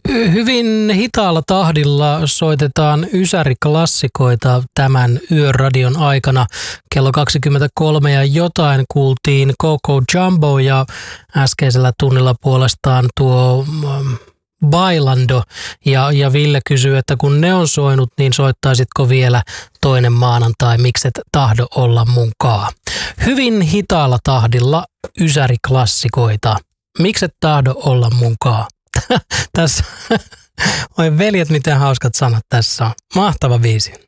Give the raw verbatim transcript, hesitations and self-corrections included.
Hyvin hitaalla tahdilla soitetaan ysäriklassikoita tämän Yöradion aikana. Kello kaksikymmentäkolme ja jotain kuultiin Coco Jumbo ja äskeisellä tunnilla puolestaan tuo ähm, Bailando. Ja, ja Ville kysyy, että kun ne on soinut, niin soittaisitko vielä toinen maanantai, mikset tahdo olla munkaa. Hyvin hitaalla tahdilla ysäriklassikoita. Mikset tahdo olla munkaa. Tässä, oi veljet, miten hauskat sanat tässä on. Mahtava biisi.